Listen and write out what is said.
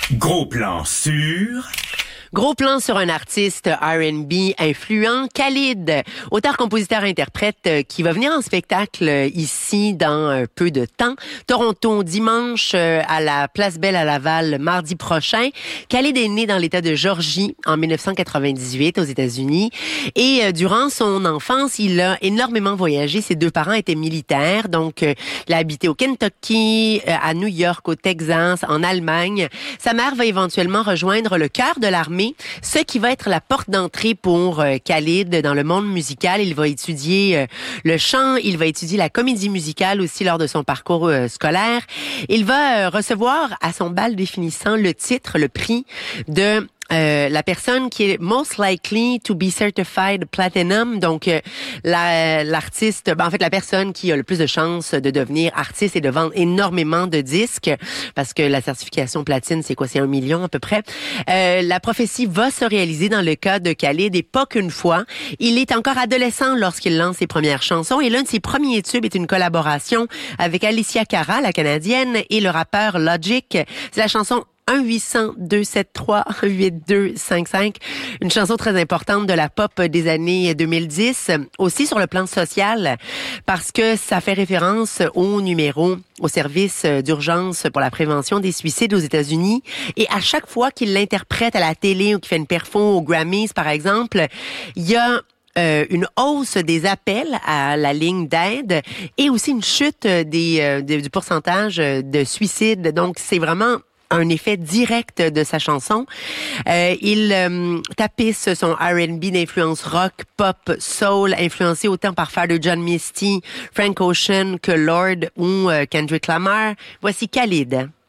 Gros plan sur... Gros plan sur un artiste R&B influent, Khalid, auteur-compositeur-interprète qui va venir en spectacle ici dans peu de temps. Toronto, dimanche à la Place Belle à Laval, mardi prochain. Khalid est né dans l'État de Georgie en 1998 aux États-Unis et durant son enfance, il a énormément voyagé. Ses deux parents étaient militaires, donc il a habité au Kentucky, à New York, au Texas, en Allemagne. Sa mère va éventuellement rejoindre le cœur de l'armée, ce qui va être la porte d'entrée pour Khalid dans le monde musical. Il va étudier le chant, il va étudier la comédie musicale aussi lors de son parcours scolaire. Il va recevoir à son bal définissant le prix de la personne qui est most likely to be certified platinum, donc l'artiste, en fait la personne qui a le plus de chances de devenir artiste et de vendre énormément de disques, parce que la certification platine, c'est quoi? C'est 1 million à peu près. La prophétie va se réaliser dans le cas de Khalid et pas qu'une fois. Il est encore adolescent lorsqu'il lance ses premières chansons et l'un de ses premiers tubes est une collaboration avec Alicia Cara, la Canadienne, et le rappeur Logic. C'est la chanson 1-800-273-8255, une chanson très importante de la pop des années 2010, aussi sur le plan social, parce que ça fait référence au service d'urgence pour la prévention des suicides aux États-Unis. Et à chaque fois qu'il l'interprète à la télé ou qu'il fait une perfo aux Grammys, par exemple, il y a une hausse des appels à la ligne d'aide et aussi une chute du pourcentage de suicides. Donc, c'est vraiment un effet direct de sa chanson. Il tapisse son R&B d'influence rock, pop, soul, influencé autant par Father John Misty, Frank Ocean que Lorde ou Kendrick Lamar. Voici Khalid.